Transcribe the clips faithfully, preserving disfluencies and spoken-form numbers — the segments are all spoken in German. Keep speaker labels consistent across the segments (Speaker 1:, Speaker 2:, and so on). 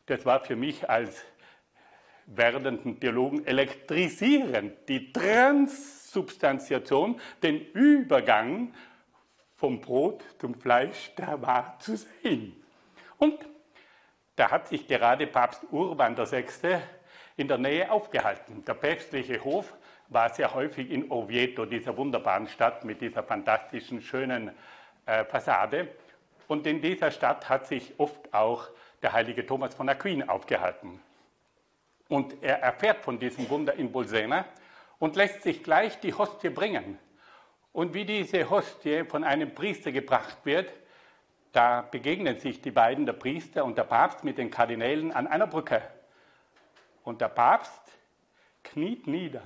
Speaker 1: das war für mich als werdenden Theologen elektrisierend, die Transsubstantiation, den Übergang vom Brot zum Fleisch, der war zu sehen. Und da hat sich gerade Papst Urban der Sechste in der Nähe aufgehalten. Der päpstliche Hof war sehr häufig in Oviedo, dieser wunderbaren Stadt mit dieser fantastischen, schönen äh, Fassade. Und in dieser Stadt hat sich oft auch der heilige Thomas von Aquin aufgehalten. Und er erfährt von diesem Wunder in Bolsena und lässt sich gleich die Hostie bringen. Und wie diese Hostie von einem Priester gebracht wird, da begegnen sich die beiden, der Priester und der Papst, mit den Kardinälen an einer Brücke. Und der Papst kniet nieder,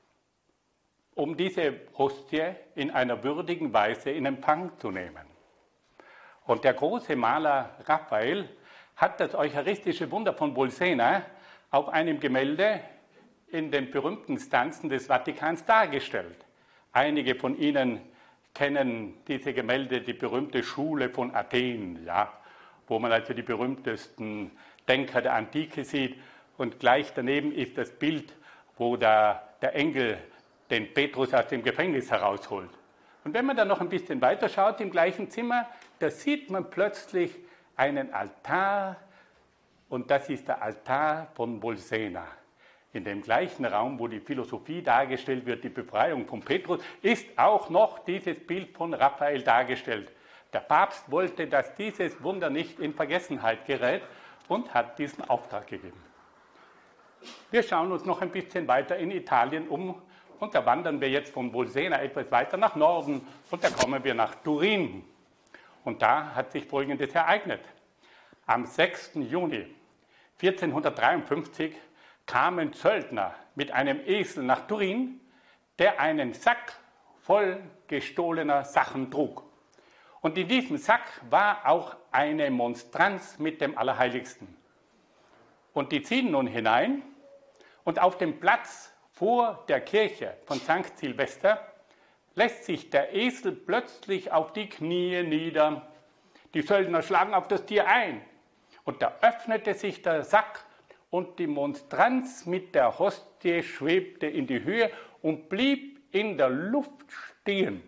Speaker 1: um diese Hostie in einer würdigen Weise in Empfang zu nehmen. Und der große Maler Raphael hat das eucharistische Wunder von Bolsena auf einem Gemälde in den berühmten Stanzen des Vatikans dargestellt. Einige von Ihnen kennen diese Gemälde, die berühmte Schule von Athen, ja, wo man also die berühmtesten Denker der Antike sieht. Und gleich daneben ist das Bild, wo der, der Engel den Petrus aus dem Gefängnis herausholt. Und wenn man dann noch ein bisschen weiter schaut im gleichen Zimmer, da sieht man plötzlich einen Altar, und das ist der Altar von Bolsena. In dem gleichen Raum, wo die Philosophie dargestellt wird, die Befreiung von Petrus, ist auch noch dieses Bild von Raphael dargestellt. Der Papst wollte, dass dieses Wunder nicht in Vergessenheit gerät und hat diesen Auftrag gegeben. Wir schauen uns noch ein bisschen weiter in Italien um und da wandern wir jetzt von Bolsena etwas weiter nach Norden und da kommen wir nach Turin. Und da hat sich Folgendes ereignet. Am sechsten Juni vierzehnhundertdreiundfünfzig kamen Zöllner mit einem Esel nach Turin, der einen Sack voll gestohlener Sachen trug. Und in diesem Sack war auch eine Monstranz mit dem Allerheiligsten. Und die ziehen nun hinein und auf dem Platz vor der Kirche von Sankt Silvester lässt sich der Esel plötzlich auf die Knie nieder. Die Söldner schlagen auf das Tier ein. Und da öffnete sich der Sack und die Monstranz mit der Hostie schwebte in die Höhe und blieb in der Luft stehen.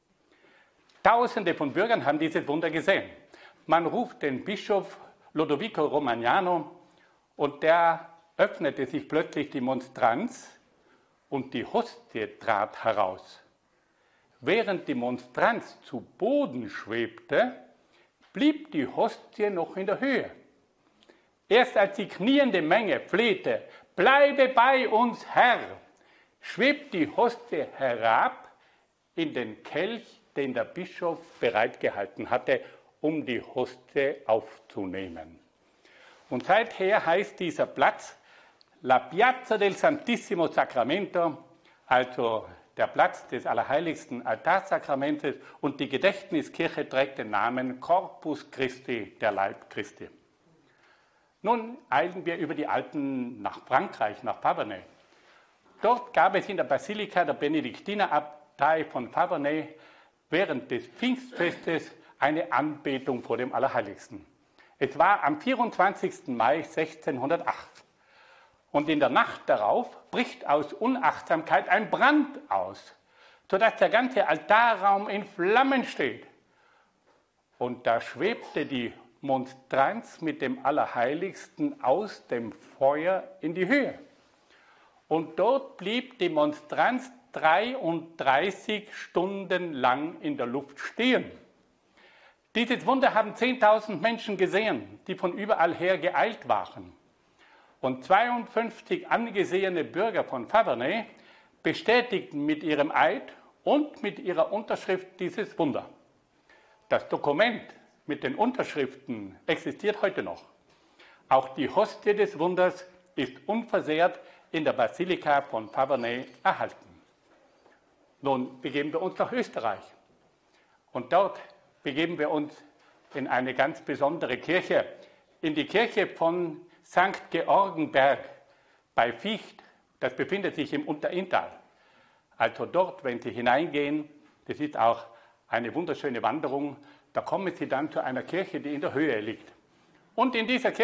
Speaker 1: Tausende von Bürgern haben dieses Wunder gesehen. Man ruft den Bischof Lodovico Romagnano und der öffnete sich plötzlich die Monstranz und die Hostie trat heraus. Während die Monstranz zu Boden schwebte, blieb die Hostie noch in der Höhe. Erst als die kniende Menge flehte, bleibe bei uns, Herr, schwebt die Hostie herab in den Kelch, den der Bischof bereitgehalten hatte, um die Hostie aufzunehmen. Und seither heißt dieser Platz La Piazza del Santissimo Sacramento, also der Platz des allerheiligsten Altarsakramentes, und die Gedächtniskirche trägt den Namen Corpus Christi, der Leib Christi. Nun eilen wir über die Alpen nach Frankreich, nach Faverney. Dort gab es in der Basilika der Benediktinerabtei von Faverney während des Pfingstfestes eine Anbetung vor dem Allerheiligsten. Es war am vierundzwanzigsten Mai sechzehnhundertacht. Und in der Nacht darauf bricht aus Unachtsamkeit ein Brand aus, sodass der ganze Altarraum in Flammen steht. Und da schwebte die Monstranz mit dem Allerheiligsten aus dem Feuer in die Höhe. Und dort blieb die Monstranz dreiunddreißig Stunden lang in der Luft stehen. Dieses Wunder haben zehntausend Menschen gesehen, die von überall her geeilt waren. Und zweiundfünfzig angesehene Bürger von Faverney bestätigten mit ihrem Eid und mit ihrer Unterschrift dieses Wunder. Das Dokument mit den Unterschriften existiert heute noch. Auch die Hostie des Wunders ist unversehrt in der Basilika von Faverney erhalten. Nun begeben wir uns nach Österreich. Und dort begeben wir uns in eine ganz besondere Kirche, in die Kirche von Sankt Georgenberg bei Viecht. Das befindet sich im Unterinntal. Also dort, wenn Sie hineingehen, das ist auch eine wunderschöne Wanderung, da kommen Sie dann zu einer Kirche, die in der Höhe liegt. Und in dieser Kirche